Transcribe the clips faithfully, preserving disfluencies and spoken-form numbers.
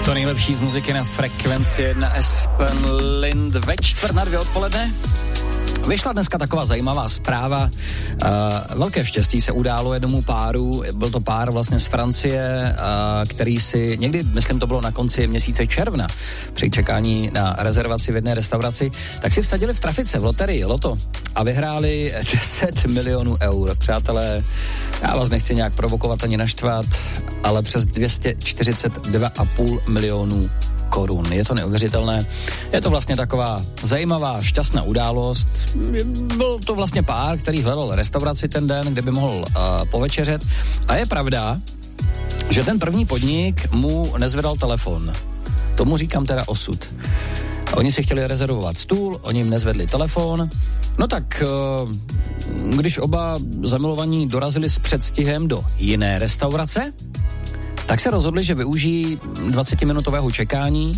To nejlepší z muziky na frekvenci jedna Aspen Lind ve čtvrt na dvě odpoledne. Vyšla dneska taková zajímavá zpráva. Uh, velké štěstí se událo jednomu páru. Byl to pár vlastně z Francie, uh, který si někdy, myslím, to bylo na konci měsíce června, při čekání na rezervaci v jedné restauraci, tak si vsadili v trafice, v loterii, loto a vyhráli deset milionů eur. Přátelé, já vás nechci nějak provokovat ani naštvat, ale přes dvě stě čtyřicet dva a půl milionů korun. Je to neuvěřitelné. Je to vlastně taková zajímavá, šťastná událost. Byl to vlastně pár, který hledal restauraci ten den, kde by mohl uh, povečeřet. A je pravda, že ten první podnik mu nezvedal telefon. Tomu říkám teda osud. Oni si chtěli rezervovat stůl, oni jim nezvedli telefon. No tak, uh, když oba zamilovaní dorazili s předstihem do jiné restaurace, tak se rozhodli, že využijí dvacetiminutového čekání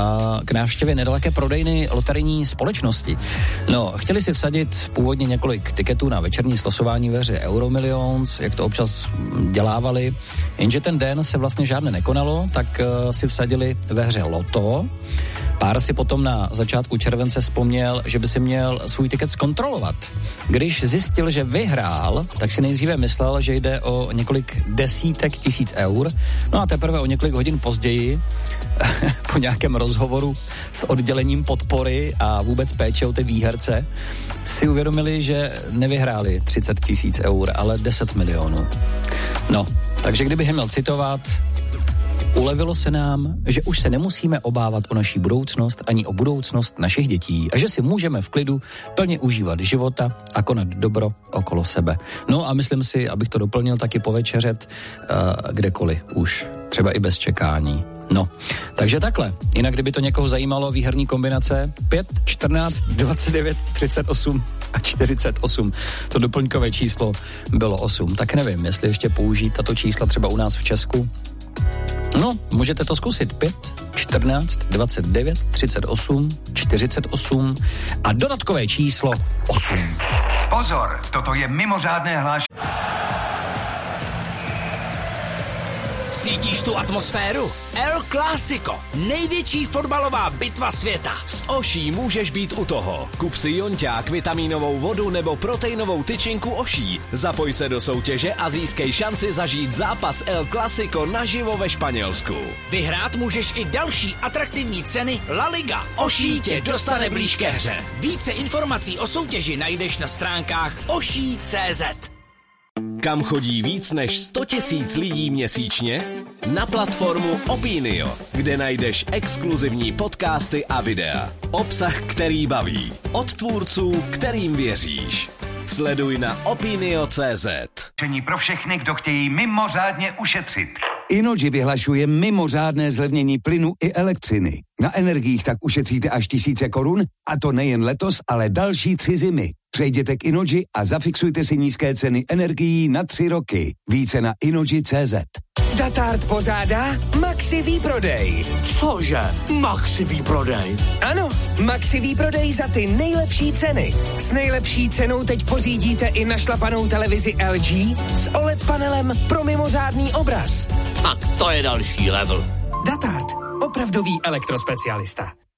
a k návštěvě nedaleké prodejny loterijní společnosti. No, chtěli si vsadit původně několik tiketů na večerní slosování ve hře Euromillions, jak to občas dělávali, jenže ten den se vlastně žádné nekonalo, tak uh, si vsadili ve hře Loto. Pár si potom na začátku července vzpomněl, že by si měl svůj tiket zkontrolovat. Když zjistil, že vyhrál, tak si nejdříve myslel, že jde o několik desítek tisíc eur. No a teprve o několik hodin později, po nějakém rozhovoru s oddělením podpory a vůbec péče o té výherce, si uvědomili, že nevyhráli třicet tisíc eur, ale deset milionů. No, takže kdybych je měl citovat, ulevilo se nám, že už se nemusíme obávat o naší budoucnost ani o budoucnost našich dětí a že si můžeme v klidu plně užívat života a konat dobro okolo sebe. No a myslím si, abych to doplnil, taky povečeřet uh, kdekoliv už, třeba i bez čekání. No, takže takhle. Jinak, kdyby to někoho zajímalo, výherní kombinace pět, čtrnáct, dvacet devět, třicet osm a čtyřicet osm. To doplňkové číslo bylo osm. Tak nevím, jestli ještě použít tato čísla třeba u nás v Česku. No, můžete to zkusit. pět, čtrnáct, dvacet devět, třicet osm, čtyřicet osm a dodatkové číslo osm. Pozor, toto je mimořádné hlášení. Cítíš tu atmosféru? El Clásico, největší fotbalová bitva světa. S Oší můžeš být u toho. Kup si jonťák, vitamínovou vodu nebo proteinovou tyčinku Oší. Zapoj se do soutěže a získej šanci zažít zápas El Clásico naživo ve Španělsku. Vyhrát můžeš i další atraktivní ceny La Liga. Oší tě dostane blíž ke hře. Více informací o soutěži najdeš na stránkách oší tečka cé zet. Kam chodí víc než sto tisíc lidí měsíčně? Na platformu Opinio, kde najdeš exkluzivní podcasty a videa. Obsah, který baví. Od tvůrců, kterým věříš. Sleduj na opinio tečka cé zet. Pro všechny, kdo chtějí mimořádně ušetřit. Innogy vyhlašuje mimořádné zlevnění plynu i elektřiny. Na energiích tak ušetříte až tisíce korun, a to nejen letos, ale další tři zimy. Přejděte k Innogy a zafixujte si nízké ceny energií na tři roky. Více na innogy tečka cé zet. Datard pořádá Maxi výprodej. Cože? Maxi výprodej? Ano, Maxi výprodej za ty nejlepší ceny. S nejlepší cenou teď pořídíte i našlapanou televizi L G s O L E D panelem pro mimořádný obraz. Tak to je další level. Datard, opravdový elektrospecialista.